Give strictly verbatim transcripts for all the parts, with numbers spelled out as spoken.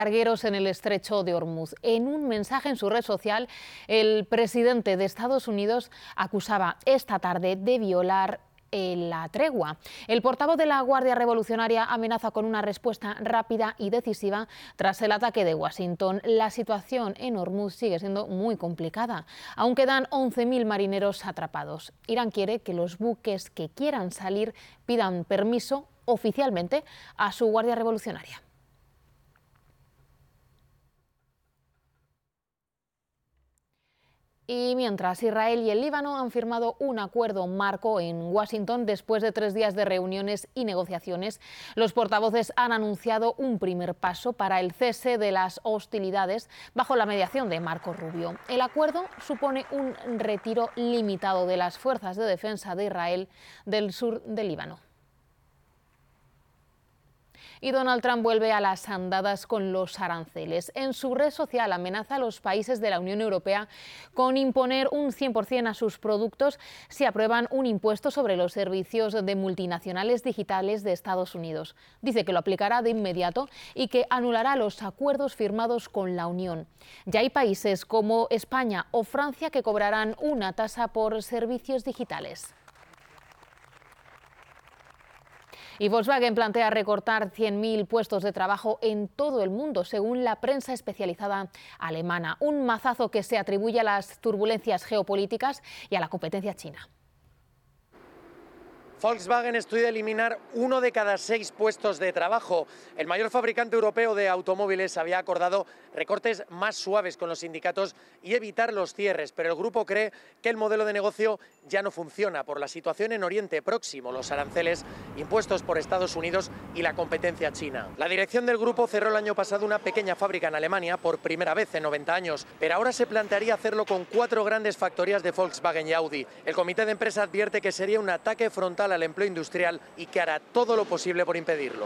cargueros en el estrecho de Hormuz. En un mensaje en su red social, el presidente de Estados Unidos acusaba esta tarde de violar la tregua. El portavoz de la Guardia Revolucionaria amenaza con una respuesta rápida y decisiva tras el ataque de Washington. La situación en Hormuz sigue siendo muy complicada. Aún quedan once mil marineros atrapados. Irán quiere que los buques que quieran salir pidan permiso oficialmente a su Guardia Revolucionaria. Y mientras, Israel y el Líbano han firmado un acuerdo marco en Washington después de tres días de reuniones y negociaciones. Los portavoces han anunciado un primer paso para el cese de las hostilidades bajo la mediación de Marco Rubio. El acuerdo supone un retiro limitado de las fuerzas de defensa de Israel del sur del Líbano. Y Donald Trump vuelve a las andadas con los aranceles. En su red social amenaza a los países de la Unión Europea con imponer un cien por cien a sus productos si aprueban un impuesto sobre los servicios de multinacionales digitales de Estados Unidos. Dice que lo aplicará de inmediato y que anulará los acuerdos firmados con la Unión. Ya hay países como España o Francia que cobrarán una tasa por servicios digitales. Y Volkswagen plantea recortar cien mil puestos de trabajo en todo el mundo, según la prensa especializada alemana. Un mazazo que se atribuye a las turbulencias geopolíticas y a la competencia china. Volkswagen estudia eliminar uno de cada seis puestos de trabajo. El mayor fabricante europeo de automóviles había acordado recortes más suaves con los sindicatos y evitar los cierres, pero el grupo cree que el modelo de negocio ya no funciona por la situación en Oriente Próximo, los aranceles impuestos por Estados Unidos y la competencia china. La dirección del grupo cerró el año pasado una pequeña fábrica en Alemania por primera vez en noventa años, pero ahora se plantearía hacerlo con cuatro grandes factorías de Volkswagen y Audi. El comité de empresa advierte que sería un ataque frontal al empleo industrial y que hará todo lo posible por impedirlo.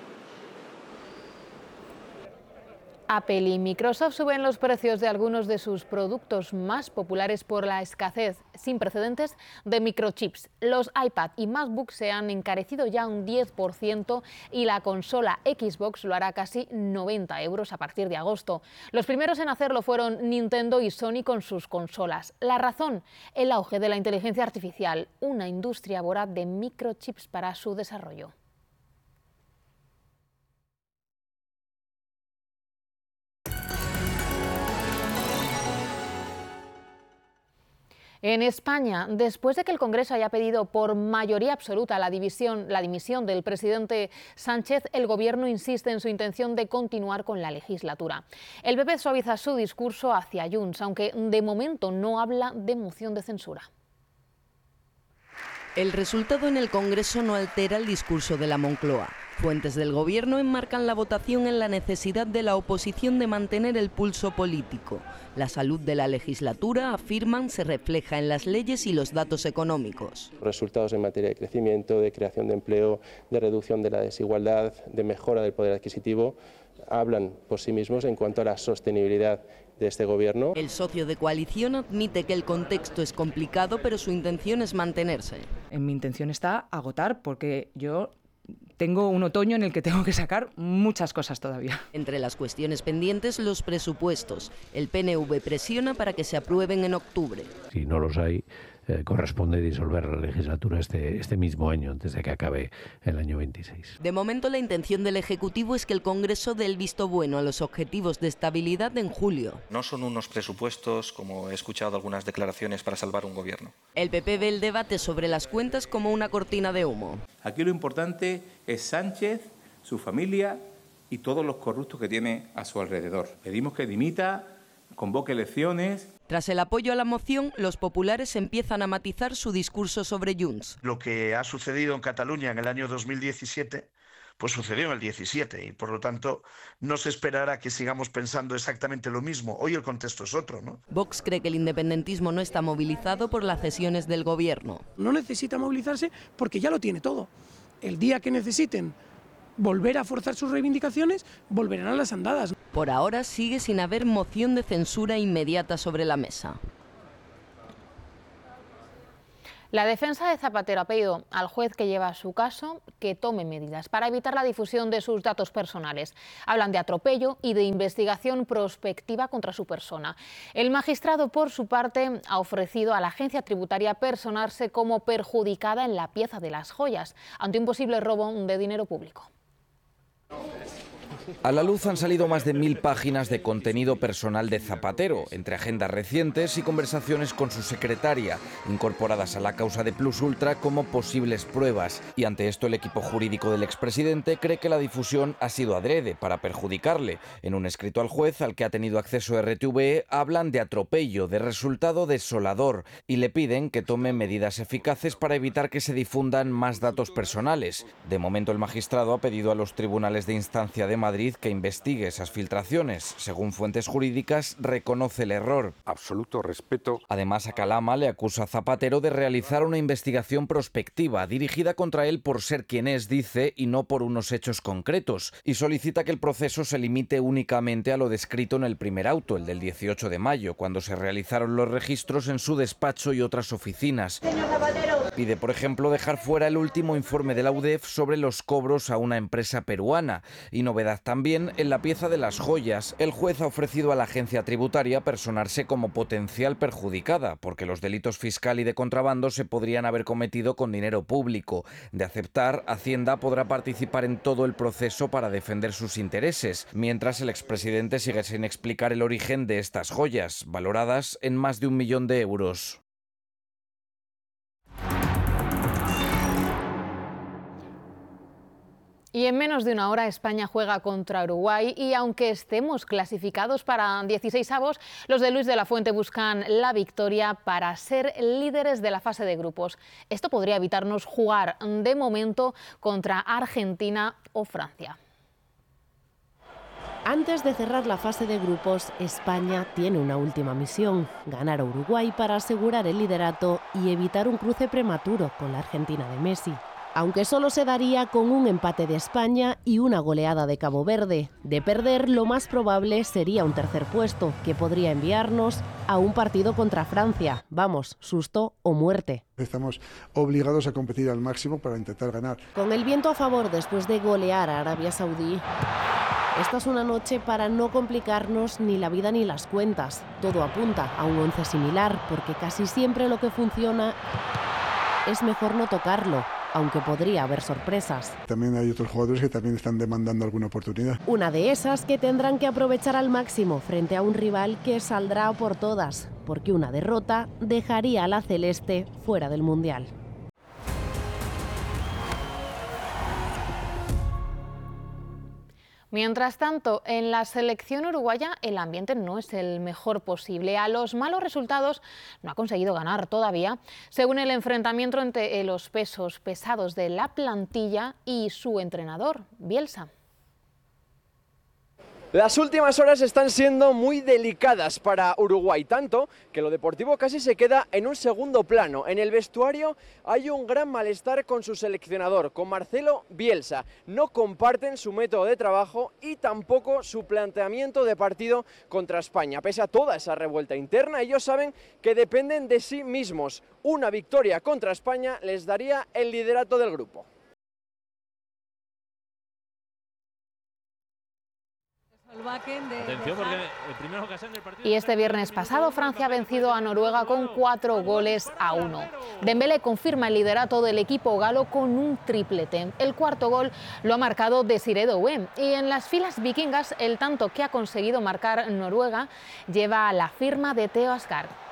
Apple y Microsoft suben los precios de algunos de sus productos más populares por la escasez sin precedentes de microchips. Los iPad y MacBook se han encarecido ya un diez por ciento y la consola Xbox lo hará casi noventa euros a partir de agosto. Los primeros en hacerlo fueron Nintendo y Sony con sus consolas. La razón, el auge de la inteligencia artificial, una industria voraz de microchips para su desarrollo. En España, después de que el Congreso haya pedido por mayoría absoluta la, división, la dimisión del presidente Sánchez, el Gobierno insiste en su intención de continuar con la legislatura. El P P suaviza su discurso hacia Junts, aunque de momento no habla de moción de censura. El resultado en el Congreso no altera el discurso de la Moncloa. Fuentes del Gobierno enmarcan la votación en la necesidad de la oposición de mantener el pulso político. La salud de la legislatura, afirman, se refleja en las leyes y los datos económicos. Resultados en materia de crecimiento, de creación de empleo, de reducción de la desigualdad, de mejora del poder adquisitivo, hablan por sí mismos en cuanto a la sostenibilidad de este Gobierno. El socio de coalición admite que el contexto es complicado, pero su intención es mantenerse. En mi intención está agotar, porque yo tengo un otoño en el que tengo que sacar muchas cosas todavía. Entre las cuestiones pendientes, los presupuestos. El P N V presiona para que se aprueben en octubre. Si no los hay, eh, corresponde disolver la legislatura este, este mismo año, antes de que acabe el año veintiséis. De momento, la intención del Ejecutivo es que el Congreso dé el visto bueno a los objetivos de estabilidad en julio. No son unos presupuestos, como he escuchado algunas declaraciones, para salvar un gobierno. El P P ve el debate sobre las cuentas como una cortina de humo. Aquí lo importante es Sánchez, su familia y todos los corruptos que tiene a su alrededor. Pedimos que dimita, convoque elecciones. Tras el apoyo a la moción, los populares empiezan a matizar su discurso sobre Junts. Lo que ha sucedido en Cataluña en el año dos mil diecisiete, pues sucedió en el diecisiete y por lo tanto no se esperará que sigamos pensando exactamente lo mismo. Hoy el contexto es otro, ¿no? Vox cree que el independentismo no está movilizado por las cesiones del Gobierno. No necesita movilizarse porque ya lo tiene todo. El día que necesiten volver a forzar sus reivindicaciones, volverán a las andadas. Por ahora sigue sin haber moción de censura inmediata sobre la mesa. La defensa de Zapatero ha pedido al juez que lleva su caso que tome medidas para evitar la difusión de sus datos personales. Hablan de atropello y de investigación prospectiva contra su persona. El magistrado, por su parte, ha ofrecido a la agencia tributaria personarse como perjudicada en la pieza de las joyas ante un posible robo de dinero público. A la luz han salido más de mil páginas de contenido personal de Zapatero, entre agendas recientes y conversaciones con su secretaria, incorporadas a la causa de Plus Ultra como posibles pruebas. Y ante esto el equipo jurídico del expresidente cree que la difusión ha sido adrede para perjudicarle. En un escrito al juez, al que ha tenido acceso R T V E, hablan de atropello, de resultado desolador, y le piden que tome medidas eficaces para evitar que se difundan más datos personales. De momento el magistrado ha pedido a los tribunales de instancia de Madrid que investigue esas filtraciones. Según fuentes jurídicas, reconoce el error. Absoluto respeto. Además, a Calama le acusa a Zapatero de realizar una investigación prospectiva dirigida contra él por ser quien es, dice, y no por unos hechos concretos, y solicita que el proceso se limite únicamente a lo descrito en el primer auto, el del dieciocho de mayo, cuando se realizaron los registros en su despacho y otras oficinas. Pide, por ejemplo, dejar fuera el último informe de la U D E F sobre los cobros a una empresa peruana. Y novedad también en la pieza de las joyas. El juez ha ofrecido a la agencia tributaria personarse como potencial perjudicada, porque los delitos fiscal y de contrabando se podrían haber cometido con dinero público. De aceptar, Hacienda podrá participar en todo el proceso para defender sus intereses, mientras el expresidente sigue sin explicar el origen de estas joyas, valoradas en más de un millón de euros. Y en menos de una hora España juega contra Uruguay y aunque estemos clasificados para dieciseisavos, los de Luis de la Fuente buscan la victoria para ser líderes de la fase de grupos. Esto podría evitarnos jugar de momento contra Argentina o Francia. Antes de cerrar la fase de grupos, España tiene una última misión: ganar a Uruguay para asegurar el liderato y evitar un cruce prematuro con la Argentina de Messi. Aunque solo se daría con un empate de España y una goleada de Cabo Verde. De perder, lo más probable sería un tercer puesto, que podría enviarnos a un partido contra Francia. Vamos, susto o muerte. Estamos obligados a competir al máximo para intentar ganar. Con el viento a favor después de golear a Arabia Saudí, esta es una noche para no complicarnos ni la vida ni las cuentas. Todo apunta a un once similar, porque casi siempre lo que funciona es mejor no tocarlo, aunque podría haber sorpresas. También hay otros jugadores que también están demandando alguna oportunidad. Una de esas que tendrán que aprovechar al máximo frente a un rival que saldrá por todas, porque una derrota dejaría a la celeste fuera del Mundial. Mientras tanto, en la selección uruguaya el ambiente no es el mejor posible. A los malos resultados no ha conseguido ganar todavía, según el enfrentamiento entre los pesos pesados de la plantilla y su entrenador, Bielsa. Las últimas horas están siendo muy delicadas para Uruguay, tanto que lo deportivo casi se queda en un segundo plano. En el vestuario hay un gran malestar con su seleccionador, con Marcelo Bielsa. No comparten su método de trabajo y tampoco su planteamiento de partido contra España. Pese a toda esa revuelta interna, ellos saben que dependen de sí mismos. Una victoria contra España les daría el liderato del grupo. Y este viernes pasado Francia ha vencido a Noruega con cuatro goles a uno. Dembélé confirma el liderato del equipo galo con un triplete. El cuarto gol lo ha marcado Desiré Doué y en las filas vikingas el tanto que ha conseguido marcar Noruega lleva la firma de Theo Asgard.